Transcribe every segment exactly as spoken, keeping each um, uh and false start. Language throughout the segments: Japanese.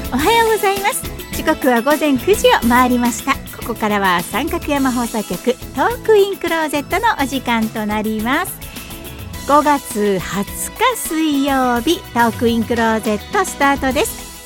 おはようございます。時刻は午前くじを回りました。ここからは三角山放送局トークインクローゼットのお時間となります。ごがつはつか水曜日、トークインクローゼットスタートです。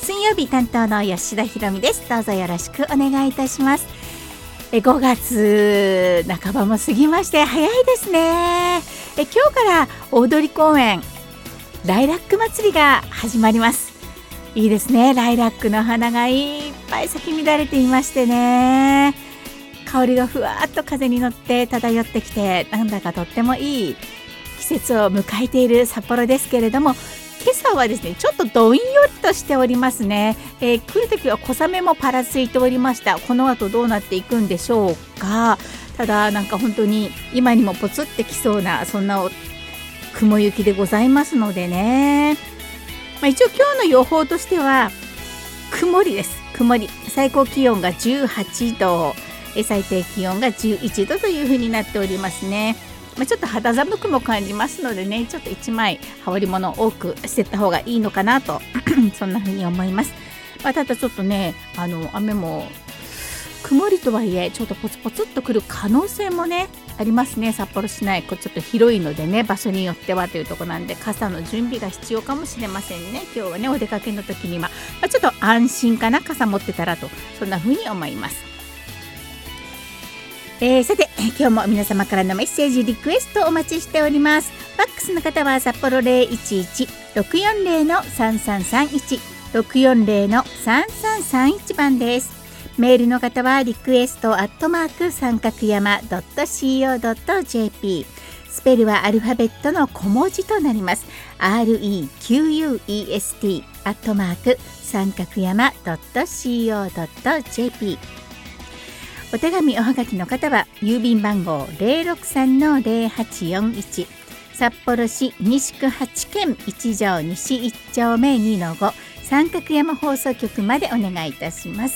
水曜日担当の吉田ひろみです。どうぞよろしくお願いいたします。えごがつ半ばも過ぎまして早いですね。え今日から大通公園ライラック祭りが始まります。いいですね。ライラックの花がいっぱい咲き乱れていましてね、香りがふわっと風に乗って漂ってきて、なんだかとってもいい季節を迎えている札幌ですけれども、今朝はですねちょっとどんよりとしておりますね。えー、来るときは小雨もパラついておりました。この後どうなっていくんでしょうか。ただなんか本当に今にもポツってきそうなそんな雲行きでございますのでね、まあ、一応今日の予報としては曇りです。曇り、最高気温がじゅうはちど、え最低気温がじゅういちどというふうになっておりますね。まあ、ちょっと肌寒くも感じますのでね、ちょっといちまい羽織物を多くしてった方がいいのかなとそんなふうに思います。まあ、ただちょっとね、あの雨も曇りとはいえちょっとポツポツっと来る可能性もねありますね。札幌市内こうちょっと広いのでね、場所によってはというところなんで傘の準備が必要かもしれませんね。今日はねお出かけの時には、まあ、ちょっと安心かな、傘持ってたらと、そんな風に思います。えー、さて今日も皆様からのメッセージリクエストお待ちしております。ファックスの方は札幌 ゼロいちいち ろくよんゼロ のさんさんさんいち ろくよんゼロ のさんさんさんいち番です。メールの方はリクエストアットマーク三角山 ドット コー ドット ジェーピー、 スペルはアルファベットの小文字となります。 アールイーキューユーイーエスティー アットマーク三角山 ドット コー ドット ジェーピー。 お手紙おはがきの方は郵便番号 ゼロろくさんのゼロはちよんいち、 札幌市西区はちけんいち条西いっ丁目にのご、三角山放送局までお願いいたします。